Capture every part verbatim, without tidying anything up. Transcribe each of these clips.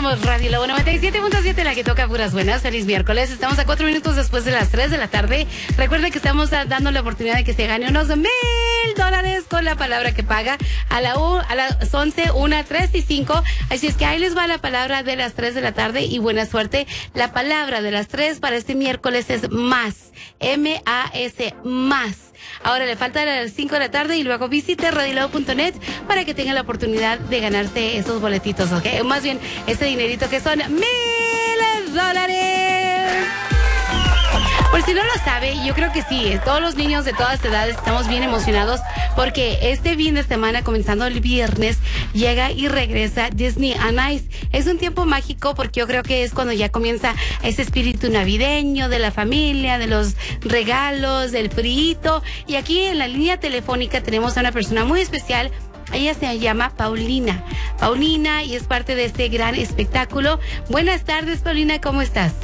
somos Radio Lobo noventa y siete punto siete, la que toca puras buenas. Feliz miércoles. Estamos a cuatro minutos después de las tres de la tarde. Recuerden que estamos dando la oportunidad de que se gane unos mil dólares con la palabra que paga a, la u, a las once, una, tres y cinco. Así es que ahí les va la palabra de las tres de la tarde y buena suerte. La palabra de las tres para este miércoles es más. M A S, más. Ahora le falta a las cinco de la tarde y luego visite radiolobo punto net para que tenga la oportunidad de ganarse esos boletitos, ¿ok? Más bien, ese dinerito que son mil dólares. Por si no lo sabe, yo creo que sí, todos los niños de todas edades estamos bien emocionados porque este fin de semana, comenzando el viernes, llega y regresa Disney on Ice. Es un tiempo mágico porque yo creo que es cuando ya comienza ese espíritu navideño de la familia, de los regalos, del frito. Y aquí en la línea telefónica tenemos a una persona muy especial. Ella se llama Paulina. Paulina y es parte de este gran espectáculo. Buenas tardes, Paulina, ¿cómo estás?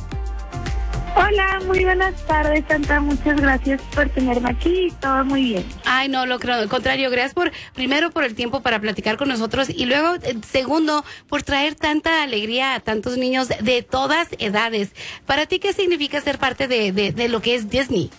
Hola, muy buenas tardes, Santa. Muchas gracias por tenerme aquí. Todo muy bien. Ay, no, lo creo, al contrario. Gracias por, primero, por el tiempo para platicar con nosotros y luego, eh, segundo, por traer tanta alegría a tantos niños de, de todas edades. Para ti, ¿qué significa ser parte de, de, de lo que es Disney?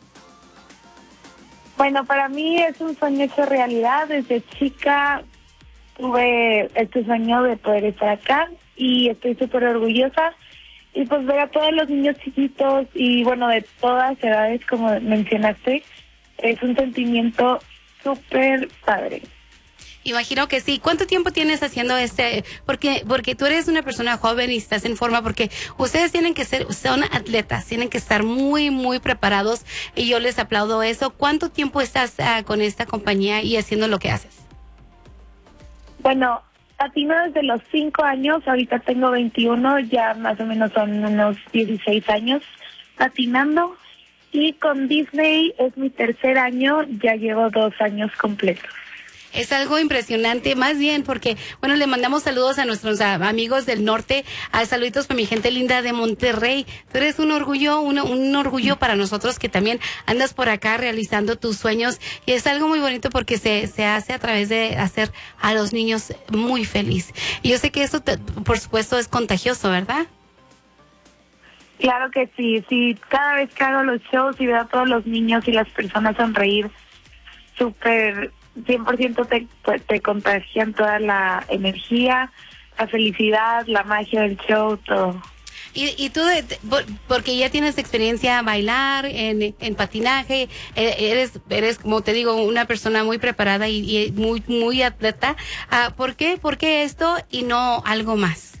Bueno, para mí es un sueño hecho realidad. Desde chica tuve este sueño de poder estar acá y estoy súper orgullosa. Y pues ver a todos los niños chiquitos y bueno, de todas edades, como mencionaste, es un sentimiento súper padre. Imagino que sí. ¿Cuánto tiempo tienes haciendo este? Porque porque tú eres una persona joven y estás en forma, porque ustedes tienen que ser, son atletas, tienen que estar muy, muy preparados y yo les aplaudo eso. ¿Cuánto tiempo estás uh, con esta compañía y haciendo lo que haces? Bueno, patino desde los cinco años, ahorita tengo veintiuno, ya más o menos son unos dieciséis años patinando. Y con Disney es mi tercer año, ya llevo dos años completos. Es algo impresionante, más bien porque, bueno, le mandamos saludos a nuestros a, amigos del norte, a saluditos para mi gente linda de Monterrey. Tú eres un orgullo, un, un orgullo para nosotros que también andas por acá realizando tus sueños y es algo muy bonito porque se, se hace a través de hacer a los niños muy feliz. Y yo sé que eso, te, por supuesto, es contagioso, ¿verdad? Claro que sí, sí, cada vez que hago los shows y veo a todos los niños y las personas sonreír, súper cien por ciento te, te contagian toda la energía, la felicidad, la magia del show, todo. Y, y tú, porque ya tienes experiencia en bailar, en, en patinaje, eres, eres, como te digo, una persona muy preparada y, y muy, muy atleta. Uh, ¿Por qué? ¿Por qué esto y no algo más?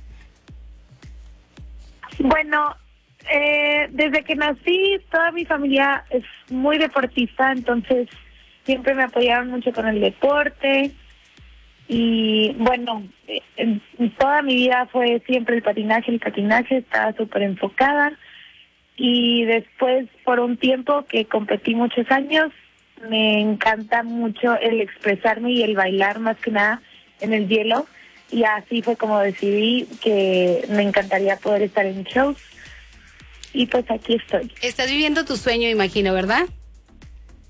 Bueno, eh, desde que nací, toda mi familia es muy deportista, entonces siempre me apoyaron mucho con el deporte y bueno, en, en toda mi vida fue siempre el patinaje, el patinaje, estaba súper enfocada y después por un tiempo que competí muchos años, me encanta mucho el expresarme y el bailar más que nada en el hielo y así fue como decidí que me encantaría poder estar en shows y pues aquí estoy. Estás viviendo tu sueño, imagino, ¿verdad?